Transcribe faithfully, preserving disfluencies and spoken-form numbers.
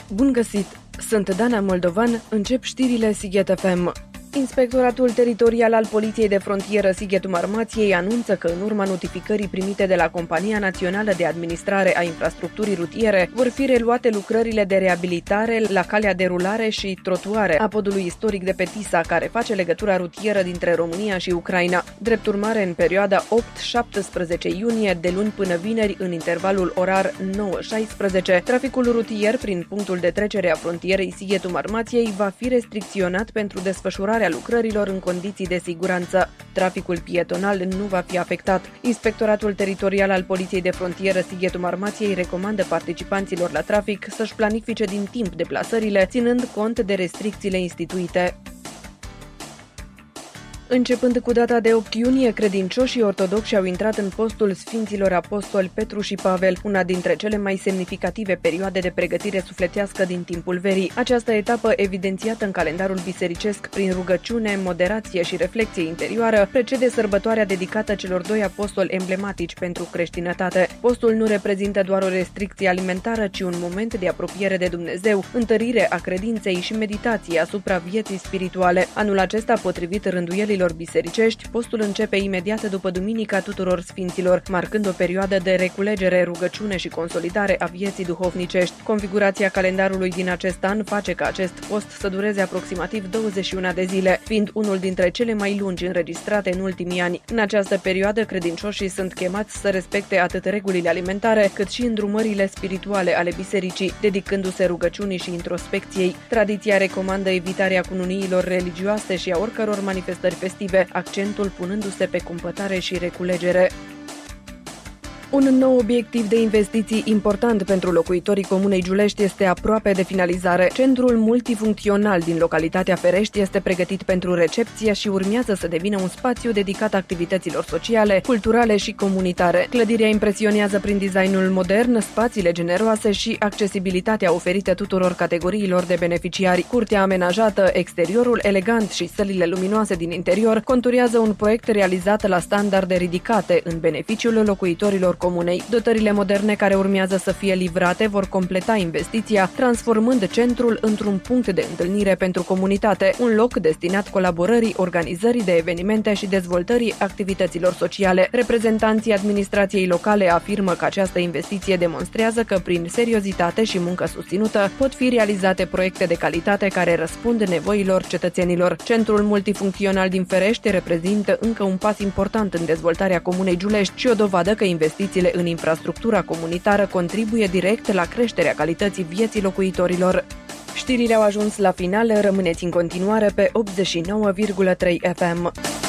Bun găsit! Sunt Dana Moldovan, încep știrile Sighet F M. Inspectoratul Teritorial al Poliției de Frontieră Sighetul Marmației anunță că în urma notificării primite de la Compania Națională de Administrare a Infrastructurii Rutiere vor fi reluate lucrările de reabilitare la calea de rulare și trotuare a podului istoric de pe Tisa, care face legătura rutieră dintre România și Ucraina. Drept urmare, în perioada opt șaptesprezece iunie, de luni până vineri, în intervalul orar nouă șaisprezece, traficul rutier prin punctul de trecere a frontierei Sighetul Marmației va fi restricționat pentru desfășurarea lucrărilor în condiții de siguranță. Traficul pietonal nu va fi afectat. Inspectoratul Teritorial al Poliției de Frontieră Sighetul Marmației recomandă participanților la trafic să-și planifice din timp deplasările, ținând cont de restricțiile instituite. Începând cu data de opt iunie, credincioșii ortodoxi au intrat în postul Sfinților Apostoli Petru și Pavel, una dintre cele mai semnificative perioade de pregătire sufletească din timpul verii. Această etapă, evidențiată în calendarul bisericesc prin rugăciune, moderație și reflecție interioară, precede sărbătoarea dedicată celor doi apostoli emblematici pentru creștinătate. Postul nu reprezintă doar o restricție alimentară, ci un moment de apropiere de Dumnezeu, întărire a credinței și meditație asupra vieții spirituale. Anul acesta, potrivit rânduielii bisericești, postul începe imediat după Duminica Tuturor Sfinților, marcând o perioadă de reculegere, rugăciune și consolidare a vieții duhovnicești. Configurația calendarului din acest an face ca acest post să dureze aproximativ douăzeci și unu de zile, fiind unul dintre cele mai lungi înregistrate în ultimii ani. În această perioadă, credincioșii sunt chemați să respecte atât regulile alimentare, cât și îndrumările spirituale ale bisericii, dedicându-se rugăciunii și introspecției. Tradiția recomandă evitarea cununiilor religioase și a oricăror manifestări festive, accentul punându-se pe cumpătare și reculegere. Un nou obiectiv de investiții important pentru locuitorii Comunei Giulești este aproape de finalizare. Centrul multifuncțional din localitatea Ferești este pregătit pentru recepție și urmează să devină un spațiu dedicat activităților sociale, culturale și comunitare. Clădirea impresionează prin designul modern, spațiile generoase și accesibilitatea oferită tuturor categoriilor de beneficiari. Curtea amenajată, exteriorul elegant și sălile luminoase din interior conturează un proiect realizat la standarde ridicate în beneficiul locuitorilor comunei. Dotările moderne care urmează să fie livrate vor completa investiția, transformând centrul într-un punct de întâlnire pentru comunitate, un loc destinat colaborării, organizării de evenimente și dezvoltării activităților sociale. Reprezentanții administrației locale afirmă că această investiție demonstrează că prin seriozitate și muncă susținută pot fi realizate proiecte de calitate care răspund nevoilor cetățenilor. Centrul multifuncțional din Ferești reprezintă încă un pas important în dezvoltarea Comunei Giulești și o dovadă că investițiile în infrastructura comunitară contribuie direct la creșterea calității vieții locuitorilor. Știrile au ajuns la final, rămâneți în continuare pe optzeci și nouă virgulă trei F M.